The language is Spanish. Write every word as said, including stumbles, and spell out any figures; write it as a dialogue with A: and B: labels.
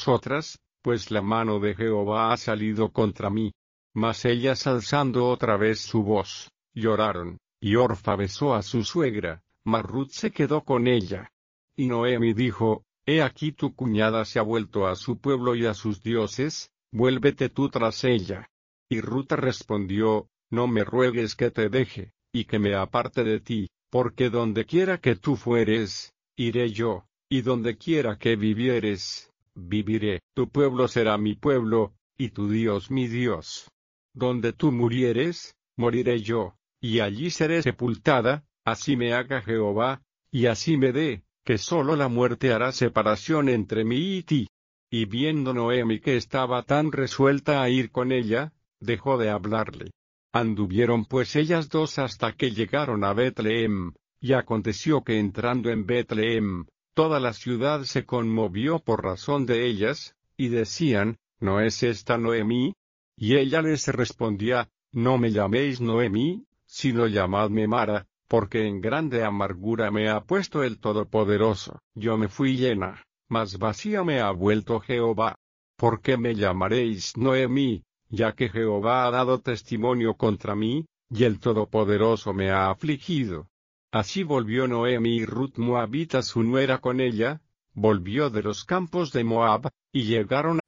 A: vosotras, pues la mano de Jehová ha salido contra mí. Mas ellas alzando otra vez su voz, lloraron, y Orfa besó a su suegra, mas Ruth se quedó con ella. Y Noemi dijo, He aquí tu cuñada se ha vuelto a su pueblo y a sus dioses, vuélvete tú tras ella. Y Ruth respondió, No me ruegues que te deje, y que me aparte de ti, porque donde quiera que tú fueres, iré yo, y donde quiera que vivieres, viviré. Tu pueblo será mi pueblo, y tu Dios mi Dios. Donde tú murieres, moriré yo, y allí seré sepultada, así me haga Jehová, y así me dé, que sólo la muerte hará separación entre mí y ti. Y viendo Noemi que estaba tan resuelta a ir con ella, dejó de hablarle. Anduvieron pues ellas dos hasta que llegaron a Betlehem, y aconteció que entrando en Betlehem, toda la ciudad se conmovió por razón de ellas, y decían, ¿No es esta Noemi? Y ella les respondía, No me llaméis Noemi, sino llamadme Mara, porque en grande amargura me ha puesto el Todopoderoso. Yo me fui llena, mas vacía me ha vuelto Jehová. ¿Por qué me llamaréis Noemi, ya que Jehová ha dado testimonio contra mí, y el Todopoderoso me ha afligido? Así volvió Noemi y Ruth moabita su nuera con ella, volvió de los campos de Moab, y llegaron